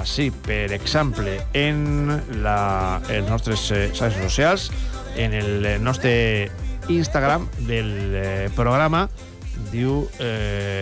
així, per exemple, en els nostres xarxes socials, en el nostre Instagram del programa, diu